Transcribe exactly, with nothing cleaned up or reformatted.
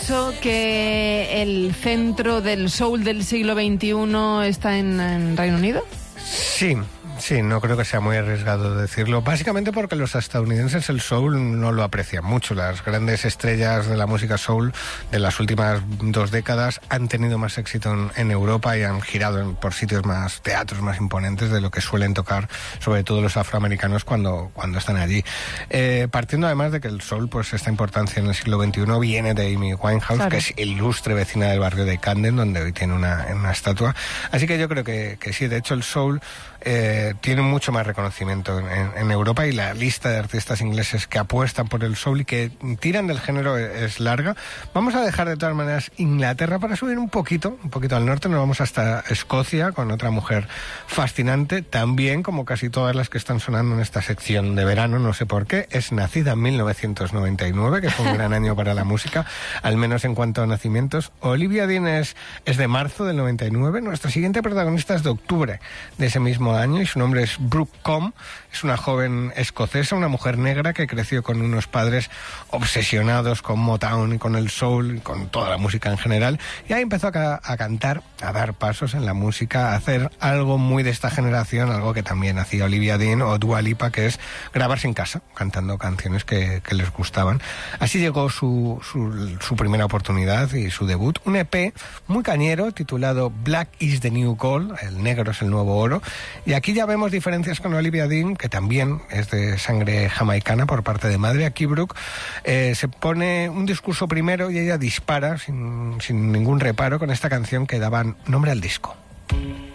dicho que el centro del soul del siglo veintiuno está en, en Reino Unido? Sí. Sí, no creo que sea muy arriesgado decirlo, básicamente porque los estadounidenses el soul no lo aprecian mucho. Las grandes estrellas de la música soul de las últimas dos décadas han tenido más éxito en, en Europa y han girado en, por sitios más, teatros más imponentes de lo que suelen tocar, sobre todo los afroamericanos cuando, cuando están allí. Eh, partiendo además de que el soul, pues esta importancia en el siglo veintiuno viene de Amy Winehouse, claro, que es ilustre vecina del barrio de Camden, donde hoy tiene una, una estatua. Así que yo creo que, que sí, de hecho el soul Eh, tiene mucho más reconocimiento en, en Europa, y la lista de artistas ingleses que apuestan por el soul y que tiran del género es larga. Vamos a dejar de todas maneras Inglaterra para subir un poquito, un poquito al norte. Nos vamos hasta Escocia con otra mujer fascinante, también como casi todas las que están sonando en esta sección de verano, no sé por qué. Es nacida en mil novecientos noventa y nueve, que fue un gran año para la música, al menos en cuanto a nacimientos. Olivia Dean es, es de marzo del noventa y nueve, nuestra siguiente protagonista es de octubre de ese mismo año y su nombre es Brooke Combe. Es una joven escocesa, una mujer negra que creció con unos padres obsesionados con Motown y con el soul y con toda la música en general, y ahí empezó a, ca- a cantar, a dar pasos en la música, a hacer algo muy de esta generación, algo que también hacía Olivia Dean o Dua Lipa, que es grabarse en casa cantando canciones que, que les gustaban. Así llegó su, su, su primera oportunidad y su debut, un E P muy cañero titulado Black is the New Gold, el negro es el nuevo oro. Y aquí ya vemos diferencias con Olivia Dean, que también es de sangre jamaicana por parte de madre. Aquí Brooke eh, se pone un discurso primero y ella dispara sin, sin ningún reparo con esta canción que daba nombre al disco.